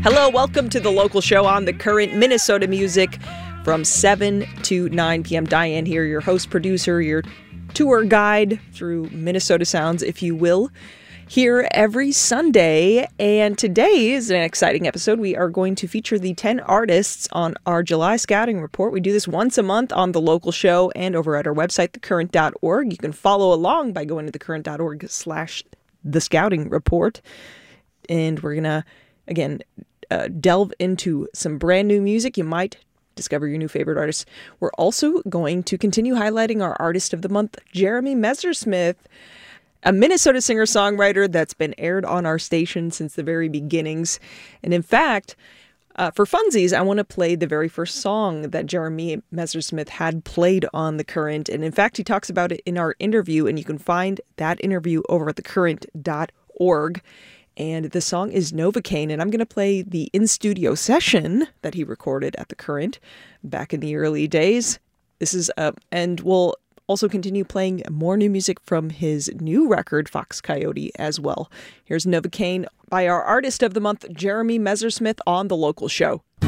Hello, welcome to the local show on The Current, Minnesota music from 7 to 9 p.m. Diane here, your host, producer, your tour guide through Minnesota sounds, if you will, here every Sunday. And today is an exciting episode. We are going to feature the 10 artists on our July Scouting Report. We do this once a month on the local show and over at our website, thecurrent.org. You can follow along by going to thecurrent.org/the Scouting Report. And we're going to, again, delve into some brand new music. You might discover your new favorite artists. We're also going to continue highlighting our Artist of the Month, Jeremy Messersmith, a Minnesota singer-songwriter that's been aired on our station since the very beginnings. And in fact, for funsies, I want to play the very first song that Jeremy Messersmith had played on The Current. And in fact, he talks about it in our interview, and you can find that interview over at thecurrent.org. And the song is Novocaine, and I'm going to play the in-studio session that he recorded at The Current back in the early days. This is and we'll also continue playing more new music from his new record, Fox Coyote, as well. Here's Novocaine by our Artist of the Month, Jeremy Messersmith, on the local show.